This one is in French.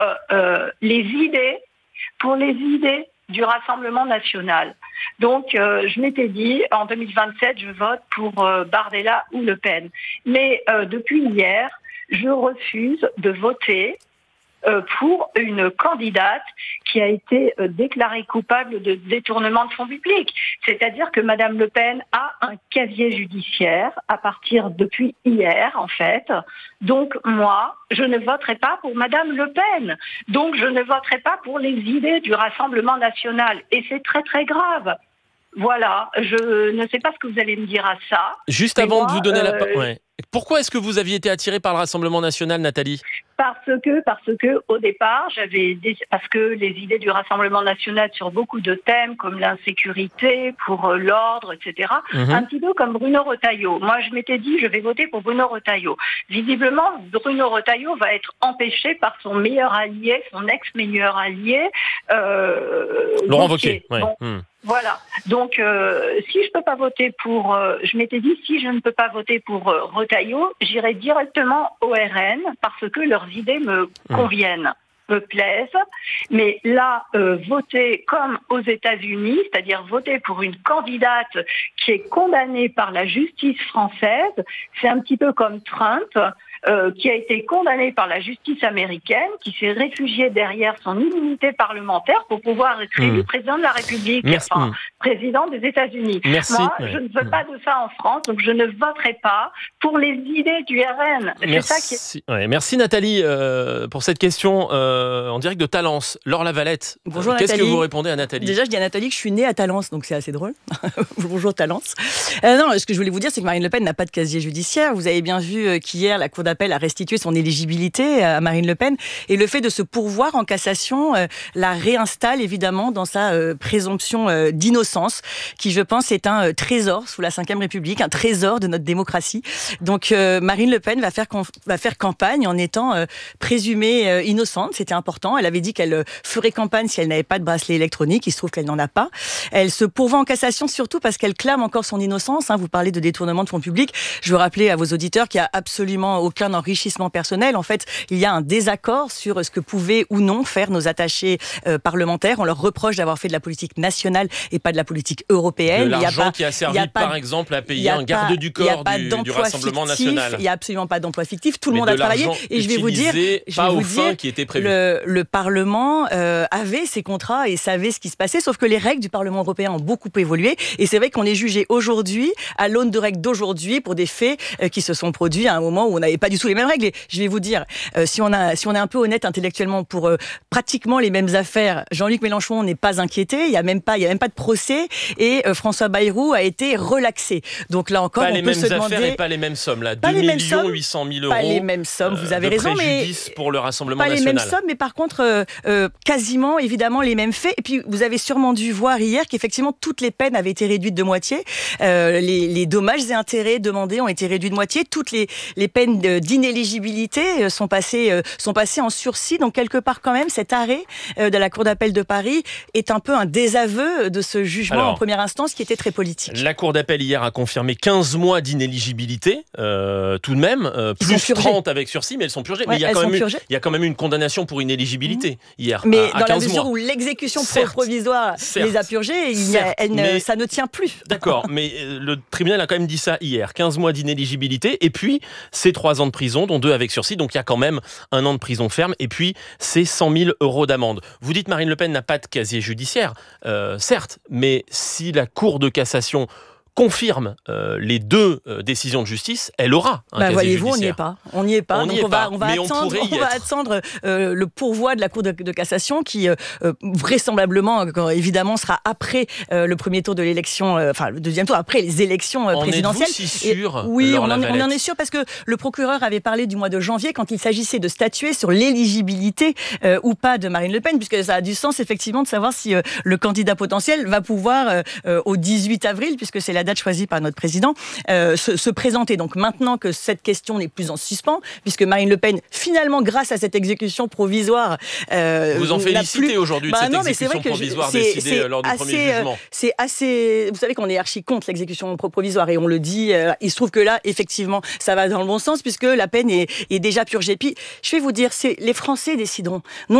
les idées du Rassemblement national. Donc, je m'étais dit, en 2027, je vote pour Bardella ou Le Pen. Mais depuis hier, je refuse de voter pour une candidate qui a été déclarée coupable de détournement de fonds publics. C'est-à-dire que Madame Le Pen a un casier judiciaire à partir depuis hier, en fait. Donc, moi, je ne voterai pas pour Madame Le Pen. Donc, je ne voterai pas pour les idées du Rassemblement national. Et c'est très, très grave. Voilà, je ne sais pas ce que vous allez me dire à ça. Juste avant de vous donner la parole... Ouais. Pourquoi est-ce que vous aviez été attirée par le Rassemblement national, Nathalie ? Parce que au départ, parce que les idées du Rassemblement national sur beaucoup de thèmes comme l'insécurité, pour l'ordre, etc. Un petit peu comme Bruno Retailleau. Moi, je m'étais dit, je vais voter pour Bruno Retailleau. Visiblement, Bruno Retailleau va être empêché par son meilleur allié, son ex-meilleur allié, Laurent Wauquiez. Ouais. Bon, voilà. Donc, si je peux pas voter pour, je m'étais dit, si je ne peux pas voter pour Retailleau, j'irai directement au RN parce que leurs idées me conviennent, me plaisent. Mais là, voter comme aux États-Unis, c'est-à-dire voter pour une candidate qui est condamnée par la justice française, c'est un petit peu comme Trump. Qui a été condamné par la justice américaine, qui s'est réfugié derrière son immunité parlementaire pour pouvoir être élu président de la République, président des États-Unis. Merci. Moi, je ne veux pas de ça en France, donc je ne voterai pas pour les idées du RN. Merci Nathalie pour cette question en direct de Talence. Laure Lavalette, bonjour qu'est-ce Nathalie. que vous répondez à Nathalie ? Déjà, je dis à Nathalie que je suis née à Talence, donc c'est assez drôle. Bonjour Talence. Non, ce que je voulais vous dire, c'est que Marine Le Pen n'a pas de casier judiciaire. Vous avez bien vu qu'hier, la Cour d'appel a restitué son éligibilité à Marine Le Pen, et le fait de se pourvoir en cassation la réinstalle évidemment dans sa présomption d'innocence, qui je pense est un trésor sous la Ve République, un trésor de notre démocratie. Donc Marine Le Pen va faire campagne en étant présumée innocente, c'était important. Elle avait dit qu'elle ferait campagne si elle n'avait pas de bracelet électronique, il se trouve qu'elle n'en a pas. Elle se pourvoit en cassation surtout parce qu'elle clame encore son innocence. Vous parlez de détournement de fonds publics. Je veux rappeler à vos auditeurs qu'il n'y a absolument aucun enrichissement personnel. En fait, il y a un désaccord sur ce que pouvaient ou non faire nos attachés parlementaires. On leur reproche d'avoir fait de la politique nationale et pas de la politique européenne. De l'argent qui a servi, par exemple, à payer un garde du corps du Rassemblement national. Il n'y a absolument pas d'emploi fictif. Tout le monde a travaillé. Et je vais vous dire, le Parlement avait ses contrats et savait ce qui se passait, sauf que les règles du Parlement européen ont beaucoup évolué. Et c'est vrai qu'on est jugé aujourd'hui, à l'aune de règles d'aujourd'hui, pour des faits qui se sont produits à un moment où on n'avait pas du tout les mêmes règles. Et je vais vous dire, si on est un peu honnête intellectuellement pour pratiquement les mêmes affaires, Jean-Luc Mélenchon n'est pas inquiété, il y a même pas de procès, et François Bayrou a été relaxé. Donc là encore, on peut se demander... Pas les mêmes affaires et pas les mêmes sommes, là. 2 800 000 euros. Pas les mêmes sommes, vous avez raison, mais... préjudice pour le Rassemblement national. Pas les mêmes sommes, mais par contre, quasiment, évidemment, les mêmes faits. Et puis, vous avez sûrement dû voir hier qu'effectivement, toutes les peines avaient été réduites de moitié. Les dommages et intérêts demandés ont été réduits de moitié. Toutes les peines d'inéligibilité sont passées en sursis. Donc, quelque part, quand même, cet arrêt de la Cour d'appel de Paris est un peu un désaveu de ce jugement en première instance qui était très politique. La Cour d'appel hier a confirmé 15 mois d'inéligibilité, tout de même, plus 30 avec sursis, mais elles sont purgées. Ouais, mais il y a quand même eu une condamnation pour inéligibilité hier. Mais à dans 15 la mesure mois. où l'exécution provisoire les a purgées, ça ne tient plus. D'accord, mais le tribunal a quand même dit ça hier. 15 mois d'inéligibilité, et puis c'est 3 ans de prison, dont 2 avec sursis, donc il y a quand même 1 an de prison ferme, et puis c'est 100 000 euros d'amende. Vous dites Marine Le Pen n'a pas de casier judiciaire, certes, mais si la Cour de cassation confirme les 2 décisions de justice, elle aura un casier voyez-vous, judiciaire. On n'y est pas. Donc on va attendre le pourvoi de la Cour de cassation qui vraisemblablement, évidemment, sera après le premier tour de l'élection, le deuxième tour, après les élections présidentielles. En êtes-vous si sûr, oui, on en est sûr, parce que le procureur avait parlé du mois de janvier quand il s'agissait de statuer sur l'éligibilité ou pas de Marine Le Pen, puisque ça a du sens effectivement de savoir si le candidat potentiel va pouvoir au 18 avril, puisque c'est la la date choisie par notre président, se présenter. Donc maintenant que cette question n'est plus en suspens, puisque Marine Le Pen, finalement, grâce à cette exécution provisoire... vous en félicitez aujourd'hui de cette exécution provisoire décidée lors du premier jugement. C'est assez... Vous savez qu'on est archi contre l'exécution provisoire et on le dit. Il se trouve que là, effectivement, ça va dans le bon sens puisque la peine est déjà purgée. Puis, je vais vous dire, les Français décideront. Nous,